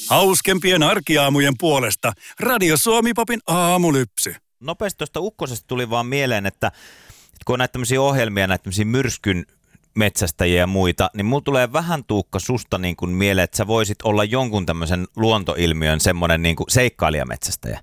Hauskempien arkiaamujen puolesta Radio Suomi-popin aamulypsy. Nopeasti tuosta ukkosesta tuli vaan mieleen, että kun on näitä tämmöisiä ohjelmia, näitä tämmöisiä myrskyn metsästäjiä ja muita, niin mulla tulee vähän Tuukka susta niin kuin mieleen, että sä voisit olla jonkun tämmöisen luontoilmiön semmoinen niin kuin seikkailijametsästäjä.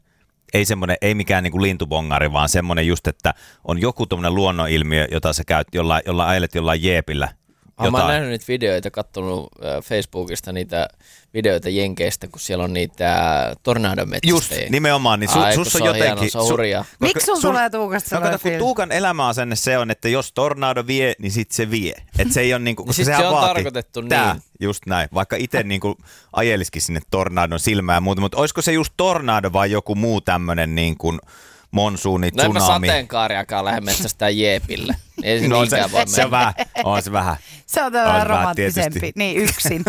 Ei mikään niin kuin lintubongari, vaan semmoinen just, että on joku tommoinen luonnonilmiö, jota sä käyt, jolla ajelet jollain jeepillä. Mä oon nähnyt niitä videoita, katsonut Facebookista niitä videoita Jenkeistä, kun siellä on niitä tornadometsästäjiä. Just, nimenomaan. Niin sus on jotenkin... Hieno, se on hurjaa. Miksi sun tulee Tuukasta sellainen kun Tuukan elämäasenne se on, että jos tornado vie, niin sit se vie. Että se ei ole niinku... Koska se on tarkoitettu niin. Just näin. Vaikka itse niinku ajelisikin sinne tornadon silmään ja muuta, mutta olisiko se just tornado vai joku muu tämmönen niinku... monsuuni, tsunami. No en mä sateenkaariakaan lähde metsästään jeepille. Ei se niinkään voi se on vähän. On se vähän. Se on vähän romanttisempi. Niin yksin.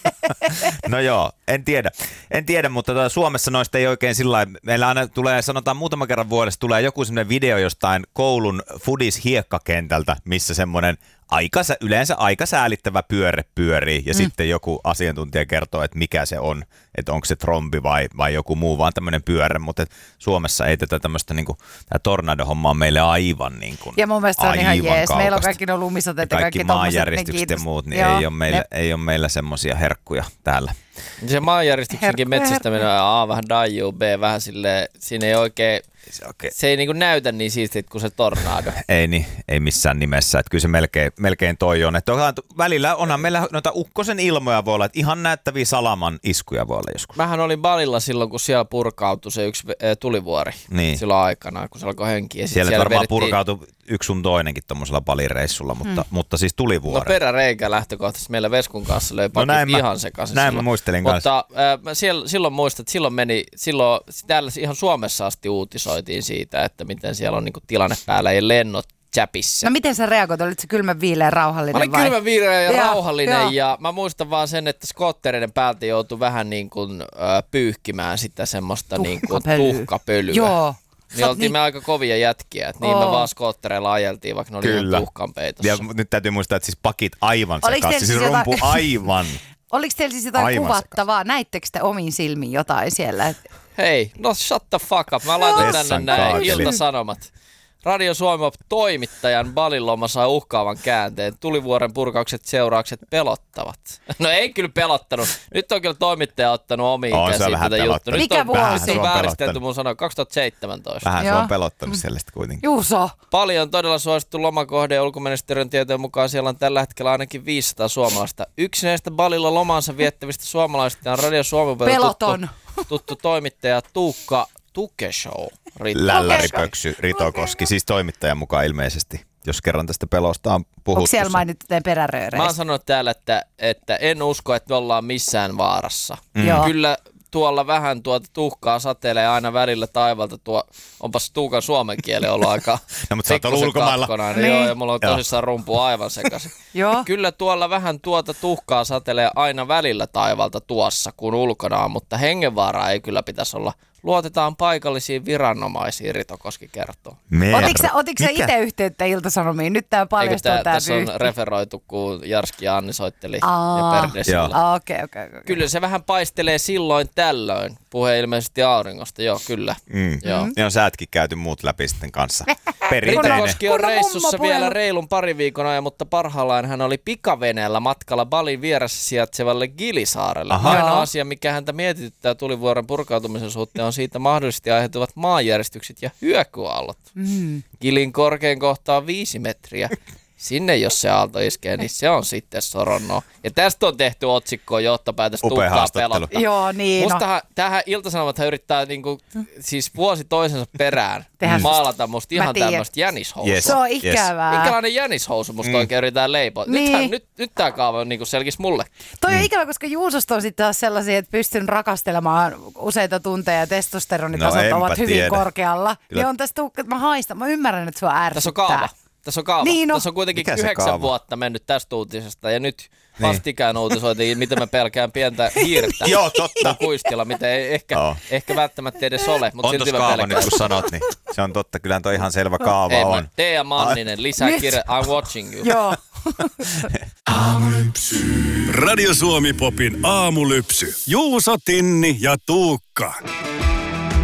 No joo, en tiedä, mutta Suomessa noista ei oikein sillä lailla. Meillä aina tulee, sanotaan muutama kerran vuodessa, tulee joku semmoinen video jostain koulun fudis-hiekkakentältä, missä semmoinen yleensä aika säälittävä pyörre pyörii ja sitten joku asiantuntija kertoo, että mikä se on, että onko se trombi vai joku muu, vaan tämmöinen pyörre, mutta Suomessa ei tätä tämmöistä, niinku, tämä tornado-homma on meille aivan niin kuin, ja mun mielestä se on ihan jees. kaukasta. Meillä on kaikki nuo lumisateet ja kaikki maanjäristykset ja muut, niin ei ole meillä semmoisia herkkuja täällä. Se maanjäristyksenkin metsästäminen on A vähän daijuu, B vähän silleen, siinä ei oikein... Se ei niinku näytä niin siistiä kuin se tornado. Ei missään nimessä. Että kyllä se melkein toi on. Että välillä onhan meillä noita ukkosen ilmoja voi olla, että ihan näyttäviä salaman iskuja voi olla joskus. Mähän olin Balilla silloin, kun siellä purkautui se yksi tulivuori silloin aikanaan, kun se alkoi henkiä. Siellä varmaan purkautui yksi sun toinenkin tuommoisella Balireissulla, mutta siis tulivuori. No peräreikä lähtökohtaisesti meillä Veskun kanssa löi pakit ihan sekaisin. Näin mä muistelin kanssa. Mutta silloin muistat, että silloin täällä ihan Suomessa asti uutisoitiin siitä, että miten siellä on niinku tilanne päällä ja lennot Chapissa. No miten sä reagoit? Olitko sä kylmän viileä rauhallinen vai? Mä olin kylmän viileä ja rauhallinen ja mä muistan vaan sen, että skoottereiden päältä joutui vähän niin kuin pyyhkimään sitä semmoista niin kuin tuhkapölyä. Joo. Niin oltiin me aika kovia jätkiä, että niin me vaan skoottereilla ajeltiin, vaikka ne oli ihan tuhkan peitossa. Ja nyt täytyy muistaa, että siis pakit aivan sekaisin, siis rumpu aivan. Oliko teillä siis jotain kuvattavaa? Näittekö te omin silmin jotain siellä? Hei, no shut the fuck up. Mä laitan tänne näin Ilta-Sanomat. Radio Suomi toimittajan Baliloma sai uhkaavan käänteen. Tulivuoren purkaukset seuraukset pelottavat. No ei kyllä pelottanut. Nyt on kyllä toimittaja ottanut omiin käsiin tätä juttua. Mikä vuosi? Nyt on vääristelty mun sanoa 2017. Vähän se on pelottanut sellaista kuitenkin. Juuso. Paljon todella suosittu lomakohde ja ulkoministeriön tietojen mukaan siellä on tällä hetkellä ainakin 500 suomalaista. Yksi näistä Balilla lomansa viettävistä suomalaisista on Radio Suomi tuttu toimittaja Tuukka Tukeshow. Lälläripöksy Ritokoski, siis toimittajan mukaan ilmeisesti, jos kerran tästä pelosta on puhuttu. Onko siellä mainittu teidän perärööreistä? Mä oon sanonut täällä, että en usko, että me ollaan missään vaarassa. Kyllä tuolla vähän tuhkaa satelee aina välillä taivalta. Onpas Tuukan suomen kieli ollut aika no, mutta sä oot ollut ulkomailla. Niin. Joo, ja mulla on tosissaan rumpu aivan sekaisin. Kyllä tuolla vähän tuhkaa satelee aina välillä taivalta tuossa, kun ulkona on, mutta hengenvaaraa ei kyllä pitäisi olla. Luotetaan paikallisiin viranomaisiin, Ritokoski kertoo. Otitko sä itse yhteyttä Ilta-Sanomiin? Nyt tää paljastuu tää tässä on referoitu, kun Jarski ja Anni soitteli ja Perdesillä. Okay. Kyllä se vähän paistelee silloin tällöin. Puhe ilmeisesti auringosta, joo kyllä. Ja on säätkin käyty muut läpi sitten kanssa. Perinteinen. Ritokoski on reissussa vielä reilun pari viikon ajan, mutta parhaillaan hän oli pikaveneellä matkalla Balin vieressä sijaitsevalle Gilisaarelle. Ainoa asia, mikä häntä mietityttää tulivuoren purkautumisen suhteen, on siitä mahdollisesti aiheutuvat maanjäristykset ja hyökyaallot. Gilin korkein kohta on 5 metriä. Sinne, jos se aalto iskee, niin se on sitten soronnoa. Ja tästä on tehty otsikkoa johtopäätös Tuukkaa pelottaa. Joo, niin. Mustahan tähän Ilta-Sanomathan yrittää niinku, siis vuosi toisensa perään maalata musta ihan tämmöistä jänishousua. Yes. Se on ikävää. Minkälainen jänishousu musta oikein yritetään leipoa? Niin. Nyt tää kaava on niinku selkis mulle. Toi on ikävä, koska Juusosta on sitten taas sellaisia, että pystyn rakastelemaan useita tunteja ja testosteronitasot ovat hyvin korkealla. Niin on tästä että mä haistan. Mä ymmärrän, että sua ärsyttää. Tässä on kaava. Niin, Tässä on kuitenkin 9 vuotta mennyt tästä uutisesta ja nyt vastikään uutisoitiin, miten mä pelkään pientä hiirtä. Joo, totta. Kuistilla, mitä ei ehkä välttämättä edes ole. Mutta on tuossa kaava nyt, kun sanot, niin se on totta. Kyllähän toi ihan selvä kaava on. Teija Manninen, lisäkirja, I'm watching you. Joo. Radio Suomi Popin aamulypsy. Juuso, Tinni ja Tuukka.